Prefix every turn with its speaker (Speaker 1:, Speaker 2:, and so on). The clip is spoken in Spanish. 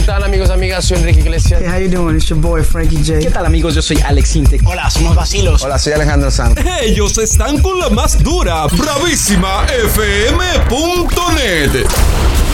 Speaker 1: tal, amigos, amigas? Soy Enrique Iglesias.
Speaker 2: Hey, how you doing? It's your boy Frankie J.
Speaker 3: ¿Qué tal, amigos? Yo soy Alex Intec.
Speaker 4: Hola, somos Vacilos.
Speaker 5: Hola, soy Alejandro Sanz.
Speaker 6: Ellos están con la más dura, bravísima FM.net.